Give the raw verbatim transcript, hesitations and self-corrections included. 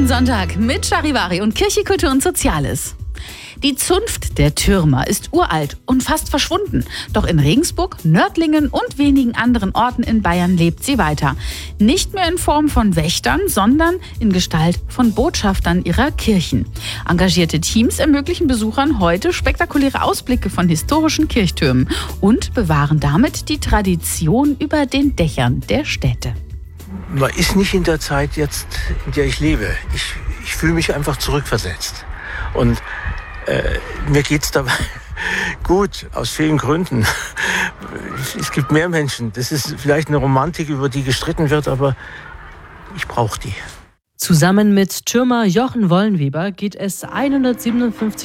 jeden Sonntag mit Charivari und Kirche, Kultur und Soziales. Die Zunft der Türmer ist uralt und fast verschwunden. Doch in Regensburg, Nördlingen und wenigen anderen Orten in Bayern lebt sie weiter. Nicht mehr in Form von Wächtern, sondern in Gestalt von Botschaftern ihrer Kirchen. Engagierte Teams ermöglichen Besuchern heute spektakuläre Ausblicke von historischen Kirchtürmen und bewahren damit die Tradition über den Dächern der Städte. Man ist nicht in der Zeit jetzt, in der ich lebe. Ich, ich fühle mich einfach zurückversetzt. Und äh, mir geht's dabei gut, aus vielen Gründen. Es gibt mehr Menschen. Das ist vielleicht eine Romantik, über die gestritten wird, aber ich brauche die. Zusammen mit Türmer Jochen Wollenweber geht es hundertsiebenundfünfzig